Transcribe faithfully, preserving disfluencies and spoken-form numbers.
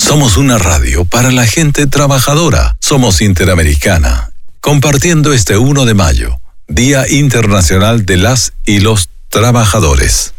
Somos una radio para la gente trabajadora. Somos Interamericana. Compartiendo este uno de mayo, Día Internacional de las y los Trabajadores.